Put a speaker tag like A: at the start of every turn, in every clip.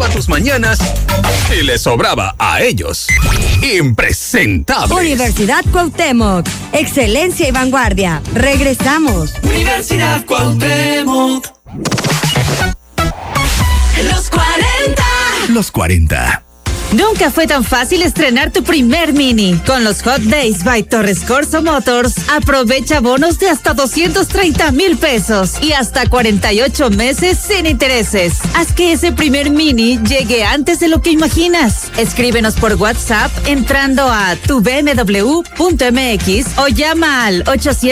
A: tus mañanas y les sobraba a ellos. Impresentables.
B: Universidad Cuauhtémoc. Excelencia y vanguardia. Regresamos.
C: Universidad Cuauhtémoc. Los 40.
A: Los 40.
D: Nunca fue tan fácil estrenar tu primer Mini. Con los Hot Days by Torres Corso Motors, aprovecha bonos de hasta 230,000 pesos y hasta 48 meses sin intereses. Haz que ese primer Mini llegue antes de lo que imaginas. Escríbenos por WhatsApp entrando a tubmw.mx o llama al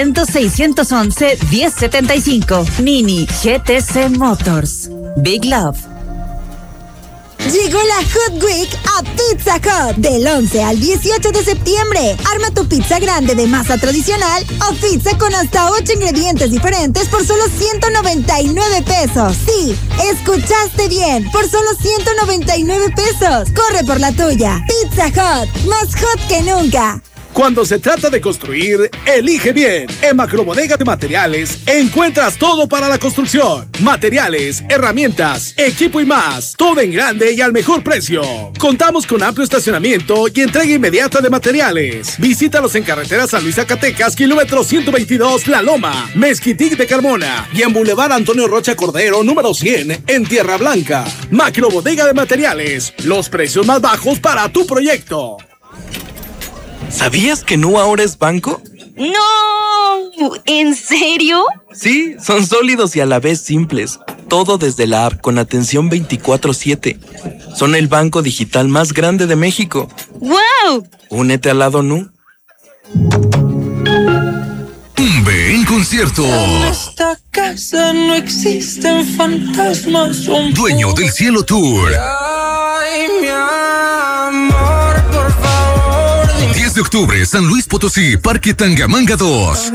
D: 800-611-1075. Mini GTC Motors. Big Love.
B: Llegó la Hot Week a Pizza Hut del 11 al 18 de septiembre. Arma tu pizza grande de masa tradicional o pizza con hasta 8 ingredientes diferentes por solo 199 pesos. Sí, escuchaste bien, por solo 199 pesos. Corre por la tuya. Pizza Hut, más hot que nunca.
E: Cuando se trata de construir, elige bien. En Macrobodega de Materiales encuentras todo para la construcción. Materiales, herramientas, equipo y más. Todo en grande y al mejor precio. Contamos con amplio estacionamiento y entrega inmediata de materiales. Visítalos en carretera San Luis Zacatecas, kilómetro 122, La Loma, Mezquitic de Carmona y en Boulevard Antonio Rocha Cordero, número 100, en Tierra Blanca. Macrobodega de Materiales, los precios más bajos para tu proyecto.
F: ¿Sabías que Nu ahora es banco?
G: ¡No! ¿En serio?
F: Sí, son sólidos y a la vez simples. Todo desde la app con atención 24/7. Son el banco digital más grande de México.
G: ¡Wow!
F: Únete al lado Nu.
A: Ve en concierto.
C: En esta casa no existen fantasmas.
A: Dueño del Cielo Tour.
C: Ay, mi amor, por favor.
A: 10 de octubre, San Luis Potosí, Parque Tangamanga 2.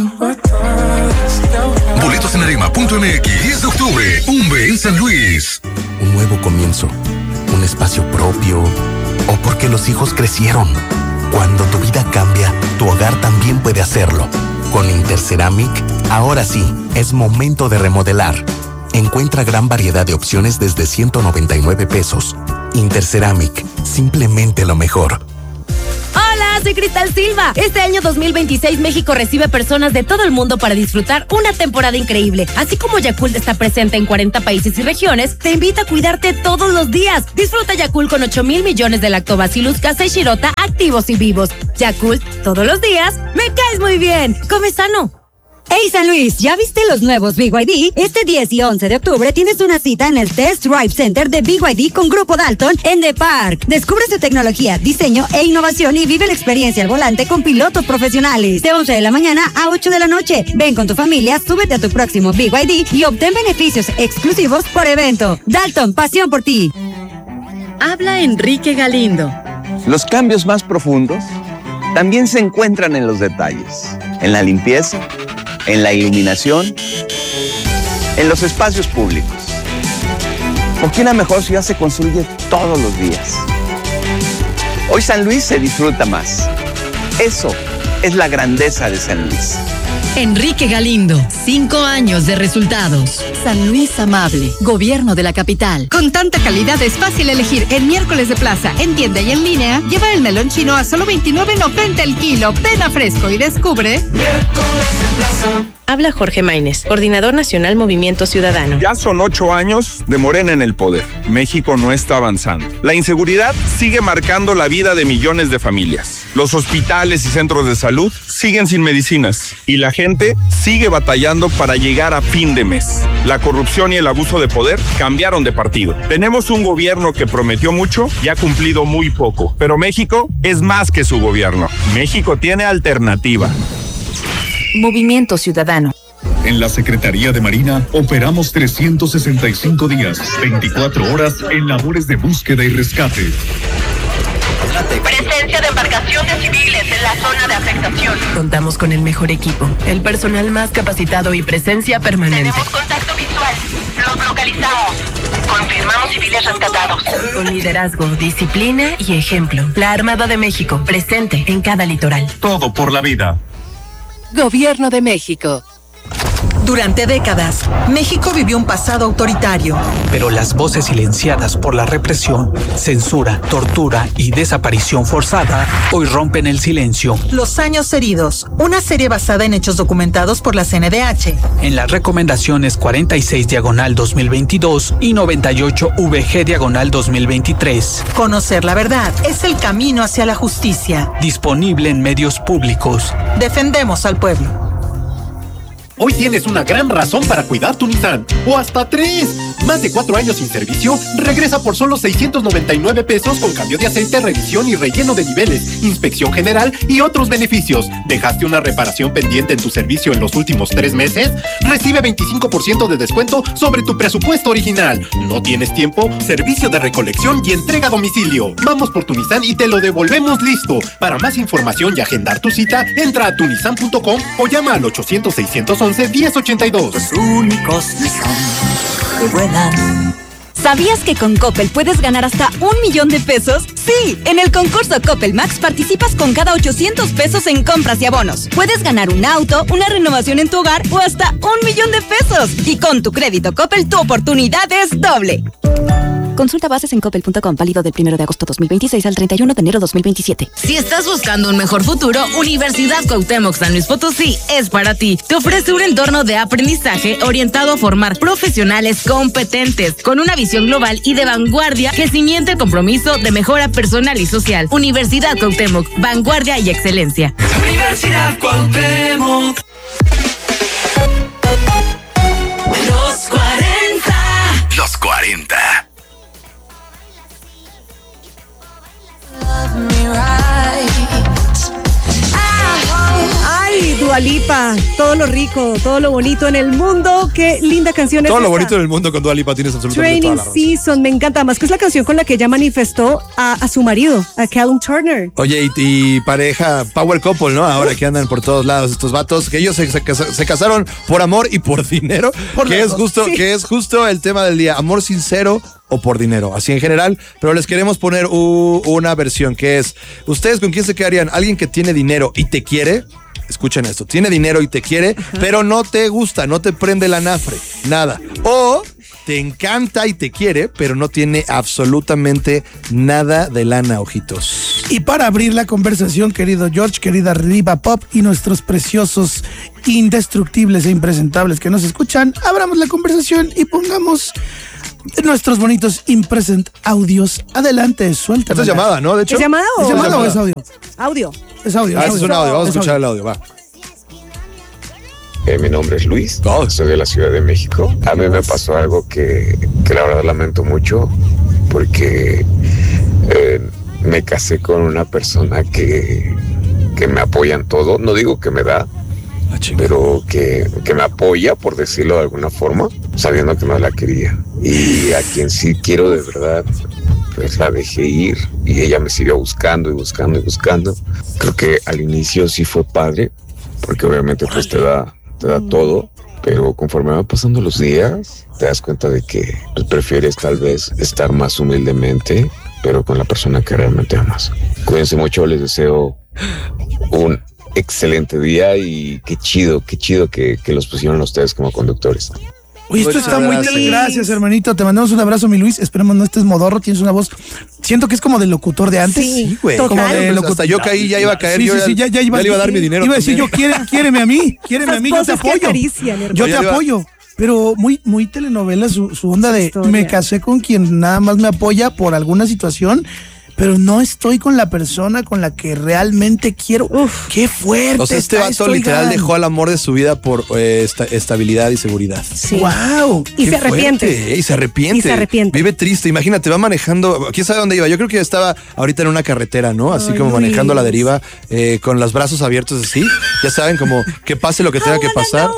A: Boletos en arema.mx. 10 de octubre, Umbe en San Luis.
H: Un nuevo comienzo, un espacio propio, o porque los hijos crecieron. Cuando tu vida cambia, tu hogar también puede hacerlo. Con Interceramic, ahora sí, es momento de remodelar. Encuentra gran variedad de opciones desde 199 pesos. Interceramic, simplemente lo mejor.
I: Hola, soy Cristal Silva. Este año 2026 México recibe personas de todo el mundo para disfrutar una temporada increíble. Así como Yakult está presente en 40 países y regiones, te invita a cuidarte todos los días. Disfruta Yakult con 8,000 millones de Lactobacillus casei shirota activos y vivos. Yakult, todos los días, me caes muy bien. Come sano.
B: Hey San Luis, ¿ya viste los nuevos BYD? Este 10 y 11 de octubre tienes una cita en el Test Drive Center de BYD con Grupo Dalton en The Park. Descubre su tecnología, diseño e innovación y vive la experiencia al volante con pilotos profesionales. De 11 de la mañana a 8 de la noche. Ven con tu familia, súbete a tu próximo BYD y obtén beneficios exclusivos por evento. Dalton, pasión por ti.
D: Habla Enrique Galindo.
J: Los cambios más profundos también se encuentran en los detalles, en la limpieza, en la iluminación, en los espacios públicos. Porque una mejor ciudad se construye todos los días. Hoy San Luis se disfruta más. Eso es la grandeza de San Luis.
D: Enrique Galindo, 5 años de resultados. San Luis Amable, Gobierno de la Capital.
K: Con tanta calidad es fácil elegir. En Miércoles de Plaza, en tienda y en línea, lleva el melón chino a solo $29.90 el kilo. Ven a Fresco y descubre.
C: Miércoles de Plaza.
L: Habla Jorge Maínez, Coordinador Nacional Movimiento Ciudadano.
M: Ya son 8 años de Morena en el poder. México no está avanzando. La inseguridad sigue marcando la vida de millones de familias. Los hospitales y centros de salud siguen sin medicinas. Y la gente sigue batallando para llegar a fin de mes. La corrupción y el abuso de poder cambiaron de partido. Tenemos un gobierno que prometió mucho y ha cumplido muy poco. Pero México es más que su gobierno. México tiene alternativa.
L: Movimiento Ciudadano.
N: En la Secretaría de Marina operamos 365 días, 24 horas en labores de búsqueda y rescate.
O: Presencia de embarcaciones civiles en la zona de afectación.
L: Contamos con el mejor equipo, el personal más capacitado y presencia permanente.
O: Tenemos contacto visual. Los localizamos. Confirmamos civiles rescatados.
L: Con liderazgo, disciplina y ejemplo. La Armada de México, presente en cada litoral.
N: Todo por la vida.
D: Gobierno de México.
P: Durante décadas, México vivió un pasado autoritario.
Q: Pero las voces silenciadas por la represión, censura, tortura y desaparición forzada hoy rompen el silencio.
P: Los años heridos, una serie basada en hechos documentados por la CNDH.
Q: En las recomendaciones 46/2022 y 98/VG/2023.
P: Conocer la verdad es el camino hacia la justicia.
Q: Disponible en medios públicos.
P: Defendemos al pueblo.
R: Hoy tienes una gran razón para cuidar tu Nissan. ¡O hasta 3! Más de 4 años sin servicio, regresa por solo 699 pesos con cambio de aceite, revisión y relleno de niveles, inspección general y otros beneficios. ¿Dejaste una reparación pendiente en tu servicio en los últimos 3 meses? Recibe 25% de descuento sobre tu presupuesto original. ¿No tienes tiempo? Servicio de recolección y entrega a domicilio. Vamos por tu Nissan y te lo devolvemos listo. Para más información y agendar tu cita, entra a tunissan.com o llama al 800-611-1082.
C: Los únicos Nissan que vuelan.
B: ¿Sabías que con Coppel puedes ganar hasta 1,000,000 de pesos? Sí, en el concurso Coppel Max participas con cada 800 pesos en compras y abonos. Puedes ganar un auto, una renovación en tu hogar o hasta 1,000,000 de pesos. Y con tu crédito Coppel, tu oportunidad es doble. Consulta bases en coppel.com, válido del 1 de agosto 2026 al 31 de enero 2027.
S: Si estás buscando un mejor futuro, Universidad Cuauhtémoc San Luis Potosí es para ti. Te ofrece un entorno de aprendizaje orientado a formar profesionales competentes, con una visión global y de vanguardia que cimienta el compromiso de mejora personal y social. Universidad Cuauhtémoc, vanguardia y excelencia.
C: Universidad Cuauhtémoc. Los 40.
A: Los 40.
T: Ay, Dua Lipa, todo lo rico, todo lo bonito en el mundo. Qué linda canción es
U: Todo
T: esta.
U: lo bonito en el mundo con Dua Lipa, tienes absolutamente
T: Training
U: toda la razón.
T: Season, me encanta. Más que es la canción con la que ella manifestó a su marido, a Callum Turner.
U: Oye, y pareja, power couple, ¿no? Ahora que andan por todos lados estos vatos, que ellos se casaron por amor y por dinero, que es justo el tema del día, amor sincero o por dinero, así en general, pero les queremos poner una versión que es, ¿ustedes con quién se quedarían? ¿Alguien que tiene dinero y te quiere? Escuchen esto, tiene dinero y te quiere, pero no te gusta, no te prende la nafre, nada. O te encanta y te quiere, pero no tiene absolutamente nada de lana, ojitos.
V: Y para abrir la conversación, querido George, querida Riva Pop y nuestros preciosos, indestructibles e impresentables que nos escuchan, abramos la conversación y pongamos nuestros bonitos impresent audios. Adelante, suelta.
U: Esta es llamada, ¿no? De hecho.
T: ¿Es llamada o
V: ¿Es llamada o es audio?
T: Audio.
V: Es audio.
U: Es un audio, vamos a escuchar el audio, va.
W: Mi nombre es Luis, soy de la Ciudad de México. A mí me pasó algo que la verdad lamento mucho, porque me casé con una persona que me apoya en todo. No digo que me da, pero que me apoya, por decirlo de alguna forma, sabiendo que no la quería. Y a quien sí quiero de verdad, pues la dejé ir y ella me siguió buscando y buscando y buscando. Creo que al inicio sí fue padre, porque obviamente pues te da todo, pero conforme van pasando los días, te das cuenta de que pues, prefieres tal vez estar más humildemente, pero con la persona que realmente amas. Cuídense mucho, les deseo un excelente día y qué chido que los pusieron a ustedes como conductores.
V: Oye, esto está muy gracias, hermanito. Te mandamos un abrazo, mi Luis. Esperemos no estés modorro, tienes una voz. Siento que es como de locutor de antes.
U: Sí, güey.
V: Como de
U: locutor. Hasta yo caí, ya iba a caer.
V: Ya le iba a dar mi dinero. Iba a decir yo, quiéreme a mí, yo te apoyo. Yo te apoyo. Pero muy telenovela su onda de me casé con quien nada más me apoya por alguna situación, pero no estoy con la persona con la que realmente quiero. Uf, qué fuerte.
U: O sea, este vato literal dejó al amor de su vida por estabilidad y seguridad.
T: Sí.
V: Wow.
T: Y se arrepiente.
U: Y se arrepiente. Vive triste. Imagínate, va manejando. ¿Quién sabe dónde iba? Yo creo que estaba ahorita en una carretera, ¿no? Así como manejando a la deriva, con los brazos abiertos así. Ya saben, como que pase lo que tenga que pasar.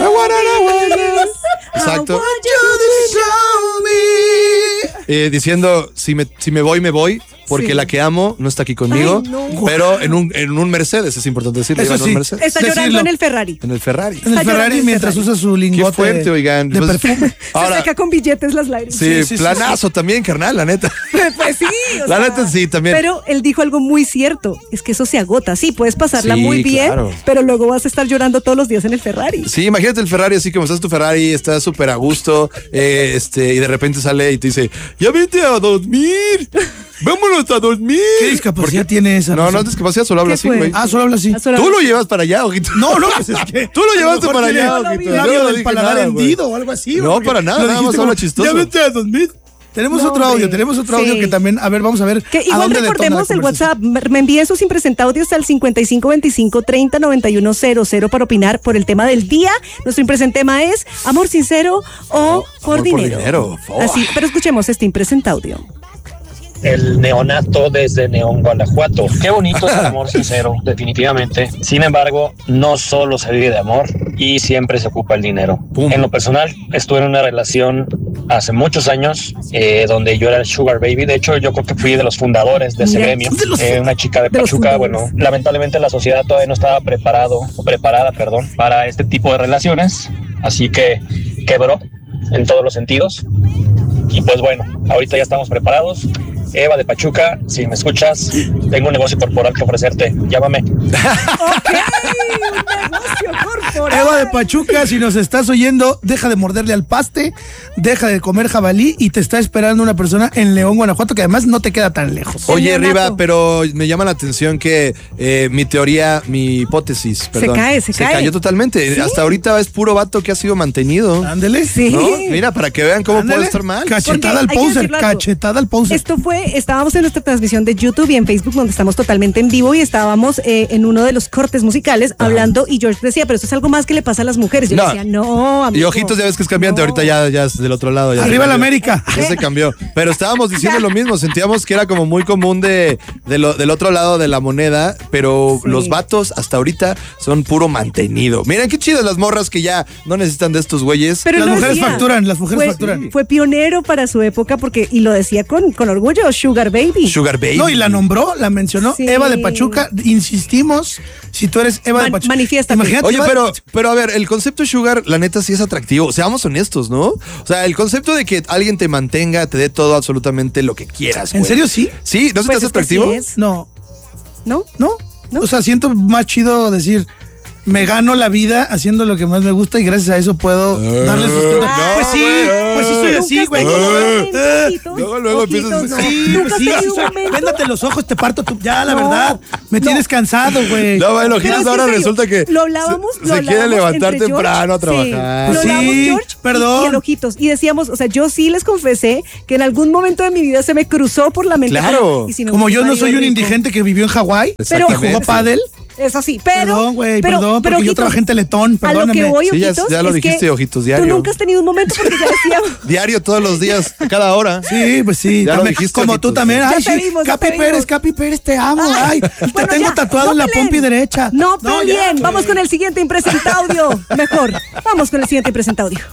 U: Exacto. Diciendo, si me voy, me voy. porque la que amo no está aquí conmigo, pero en un Mercedes, es importante decirlo.
V: Eso sí.
T: Está llorando en el Ferrari.
U: En el Ferrari.
V: En el Ferrari mientras usa su lingote.
U: Qué fuerte, oigan.
V: De perfume.
T: Se seca con billetes las lágrimas.
U: Sí, planazo también, carnal, la neta.
T: Pues sí.
U: La neta sí, también.
T: Pero él dijo algo muy cierto, es que eso se agota. Sí, puedes pasarla muy bien, pero luego vas a estar llorando todos los días en el Ferrari.
U: Sí, imagínate el Ferrari así como estás tu Ferrari, estás súper a gusto, y de repente sale y te dice, ya vete a 2000. Vámonos a 2000.
V: ¿Qué discapacidad tiene esa?
U: No es discapacidad, solo habla así, güey.
V: Solo habla así.
U: Tú lo llevas para allá, ojito.
V: No, pues es que.
U: Tú lo llevaste para allá, ojito.
V: Labio del paladar hendido o algo así.
U: No, para nada más habla chistoso.
V: Ya vete a 2000. Tenemos otro audio que también, a ver, vamos a ver.
T: Que igual recordemos el WhatsApp, me envíen sus impresenta audios al 5525-309100 para opinar por el tema del día. Nuestro impresenta tema es amor sincero o por dinero. Así, pero escuchemos este impresenta audio.
E: El neonato desde Neón, Guanajuato. Qué bonito es el amor sincero, definitivamente. Sin embargo, no solo se vive de amor y siempre se ocupa el dinero. En lo personal, estuve en una relación hace muchos años donde yo era el sugar baby. De hecho, yo creo que fui de los fundadores de ese gremio. Una chica de Pachuca. Bueno, lamentablemente la sociedad todavía no estaba preparada para este tipo de relaciones. Así que quebró en todos los sentidos. Y pues bueno, ahorita ya estamos preparados. Eva de Pachuca, si me escuchas, tengo un negocio corporal que ofrecerte. Llámame.
T: Un negocio corporal.
V: Eva de Pachuca, si nos estás oyendo, deja de morderle al paste, deja de comer jabalí y te está esperando una persona en León, Guanajuato, que además no te queda tan lejos.
U: Oye, Riva, pero me llama la atención que mi hipótesis, perdón.
T: Se cae.
U: Cayó totalmente. ¿Sí? Hasta ahorita es puro vato que ha sido mantenido.
V: Ándele.
T: Sí.
U: ¿No? Mira, para que vean cómo puede estar mal.
V: Cachetada al poser.
T: Estábamos en nuestra transmisión de YouTube y en Facebook, donde estamos totalmente en vivo, y estábamos en uno de los cortes musicales hablando, y George decía, pero eso es algo más que le pasa a las mujeres. Yo decía, no, amigo.
U: Y ojitos, ya ves que es cambiante, ahorita ya es del otro lado. Ya
V: arriba la América.
U: Ya se cambió. Pero estábamos diciendo lo mismo, sentíamos que era como muy común del otro lado de la moneda, pero los vatos hasta ahorita son puro mantenido. Miren qué chidas las morras que ya no necesitan de estos güeyes.
T: Pero
V: las mujeres facturan.
T: Fue pionero para su época, porque, y lo decía con orgullo, Sugar Baby.
V: No, y la nombró, la mencionó. Sí. Eva de Pachuca, insistimos, si tú eres Eva de Pachuca.
T: Manifiesta.
U: Imagínate. Oye, pero a ver, el concepto Sugar, la neta sí es atractivo. Seamos honestos, ¿no? O sea, el concepto de que alguien te mantenga, te dé todo absolutamente lo que quieras.
V: ¿En serio sí?
U: Sí, ¿no se te hace atractivo?
T: Sí es.
V: No.
T: ¿No?
V: O sea, siento más chido decir, me gano la vida haciendo lo que más me gusta y gracias a eso puedo darle sustento. Pues sí soy así, güey.
U: Luego empiezas
V: Véndate los ojos, te parto ya, la verdad. Me tienes cansado, güey.
U: No, bueno, Giles, ahora resulta que
T: lo hablábamos,
U: se quiere levantar temprano a trabajar.
T: Sí, George,
V: perdón.
T: Y el Ojitos. Y decíamos, o sea, yo sí les confesé que en algún momento de mi vida se me cruzó por la mente.
U: Claro.
V: Como yo no soy un indigente que vivió en Hawái y jugó pádel.
T: Eso sí, pero...
V: Perdón, porque
T: Ojitos,
V: yo trabajé en Teletón, perdóname.
T: A lo que voy, Ojitos,
U: sí, ya lo dijiste, Ojitos, diario.
T: Tú nunca has tenido un momento porque ya decíamos...
U: Diario, todos los días, a cada hora.
V: Sí, pues sí.
U: Ya lo dijiste,
V: como
U: Ojitos.
V: tú también. Ay, sí, Capi Pérez, te amo. Ay, te tengo tatuado en la pompi derecha.
T: No, bien. Vamos con el siguiente impresenta audio. Mejor. Vamos con el siguiente impresenta audio.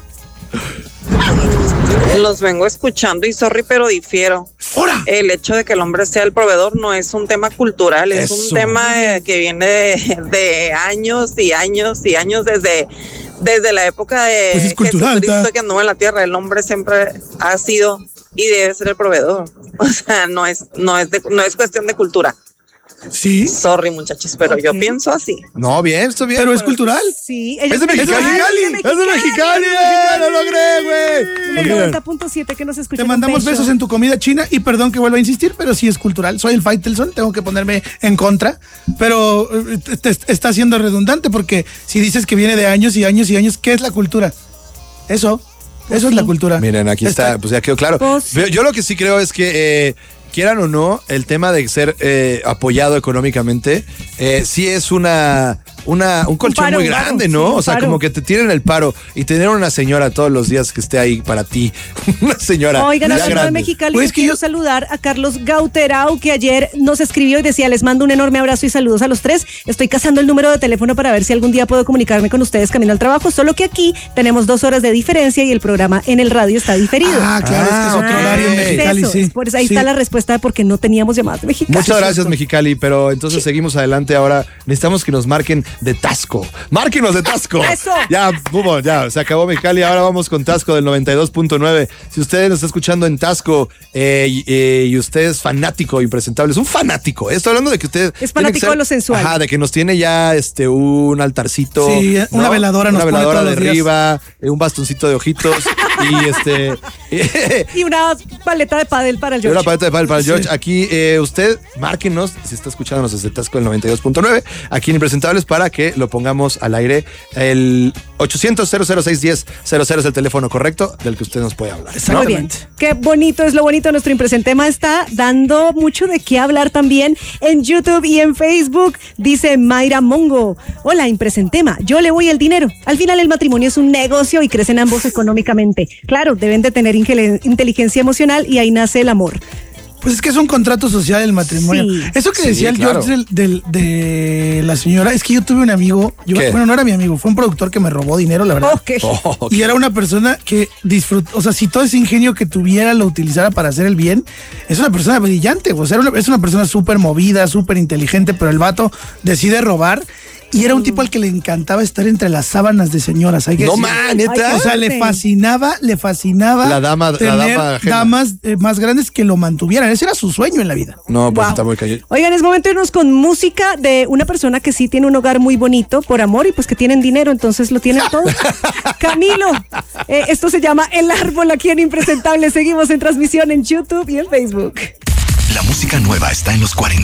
F: Los vengo escuchando y sorry, pero difiero.
V: ¡Hora!
F: El hecho de que el hombre sea el proveedor no es un tema cultural, es un tema que viene de años y años y años desde la época de Jesucristo que anduvo en la tierra. El hombre siempre ha sido y debe ser el proveedor. O sea, no es cuestión de cultura.
V: Sí.
F: Sorry, muchachos, pero yo pienso así.
U: No, bien, está bien.
V: Pero es cultural.
T: Sí.
U: Es de Mexicali. Es de Mexicali. No lo logré, güey.
T: 90.7 que nos escucha.
V: Te mandamos besos en tu comida china y perdón que vuelva a insistir, pero sí es cultural. Soy el Faitelson, tengo que ponerme en contra, pero está siendo redundante porque si dices que viene de años y años y años, ¿qué es la cultura? Eso es la cultura.
U: Miren, aquí está, pues ya quedó claro. Yo lo que sí creo es que quieran o no, el tema de ser apoyado económicamente, sí es un colchón muy grande, ¿no? O sea, como que te tiren el paro y tener una señora todos los días que esté ahí para ti. Una señora.
T: Oigan, hablando de Mexicali, pues quiero saludar a Carlos Gauterau, que ayer nos escribió y decía, les mando un enorme abrazo y saludos a los tres. Estoy cazando el número de teléfono para ver si algún día puedo comunicarme con ustedes camino al trabajo, solo que aquí tenemos 2 horas de diferencia y el programa en el radio está diferido.
V: Claro, es que es otro horario en Mexicali, sí.
T: Por eso ahí está la respuesta respuesta de por qué no teníamos llamadas de Mexicali.
U: Muchas gracias, Mexicali, pero entonces seguimos adelante. Ahora necesitamos que nos marquen de Tasco. ¡Márquenos de Tasco!
T: ¡Eso!
U: Ya, ya, se acabó Mexicali. Ahora vamos con Tasco del 92.9. Si usted nos está escuchando en Tasco y usted es fanático impresentable, es un fanático. Estoy hablando de que usted
T: es fanático de lo sensual.
U: Ajá, de que nos tiene ya un altarcito.
V: Sí, ¿no? Una veladora
U: de arriba, un bastoncito de ojitos
T: y una paleta de pádel para el George.
U: Una paleta de pádel para el George. Aquí usted, márquenos, si está escuchándonos desde Tasco el 92.9, aquí en Impresentables, para que lo pongamos al aire. El 800-006-1000 es el teléfono correcto del que usted nos puede hablar.
T: Muy bien. Qué bonito es lo bonito. Nuestro Impresentema está dando mucho de qué hablar también en YouTube y en Facebook. Dice Mayra Mongo: hola, Impresentema, yo le voy el dinero. Al final el matrimonio es un negocio y crecen ambos económicamente. Claro, deben de tener inteligencia emocional y ahí nace el amor.
V: Pues es que es un contrato social el matrimonio. Sí. Eso que decía el George de la señora, es que yo tuve un amigo, bueno, no era mi amigo, fue un productor que me robó dinero, la verdad.
T: Okay.
V: Y era una persona que disfrutó, o sea, si todo ese ingenio que tuviera lo utilizara para hacer el bien, es una persona brillante, o sea, es una persona súper movida, súper inteligente, pero el vato decide robar. Y era un tipo al que le encantaba estar entre las sábanas de señoras.
U: No man, neta.
V: O sea, le fascinaba
U: la dama
V: damas más grandes que lo mantuvieran. Ese era su sueño en la vida.
U: No, pues está muy callado.
T: Oigan, es momento de irnos con música de una persona que sí tiene un hogar muy bonito por amor y pues que tienen dinero, entonces lo tienen todo. Camilo, esto se llama El Árbol aquí en Impresentable. Seguimos en transmisión en YouTube y en Facebook.
A: La música nueva está en los 40.